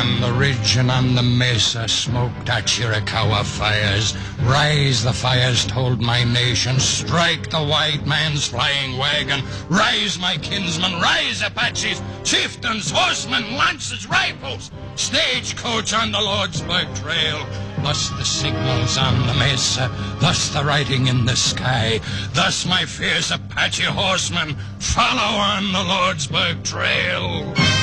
On the ridge and on the mesa smoked our Chiricahua fires. Rise, the fires told my nation, strike the white man's flying wagon. Rise, my kinsmen, rise, Apaches, chieftains, horsemen, lances, rifles. Stagecoach on the Lordsburg Trail. Thus the signals on the mesa, thus the writing in the sky. Thus my fierce Apache horsemen follow on the Lordsburg Trail.